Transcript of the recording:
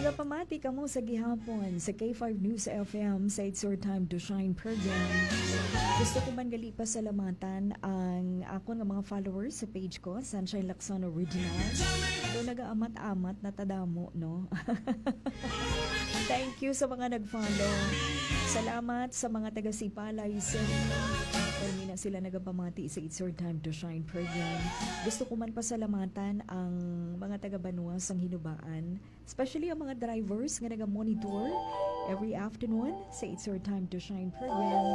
Nagapamati ka mo sa gihapon sa K5 News FM sa It's Your Time to Shine program. Gusto ko man gali pasalamatan ang ako nga mga followers sa page ko, Sunshine Lacson Original. So nagaamat-amat na tadamo, no? Thank you sa mga nag-follow. Salamat sa mga taga-Sipalay. Kami na sila nagapamati sa It's Your Time to Shine program. Gusto ko man pasalamatan ang mga taga-Banwa sang Hinubaan, especially ang mga drivers nga naga-monitor every afternoon sa It's Your Time to Shine program.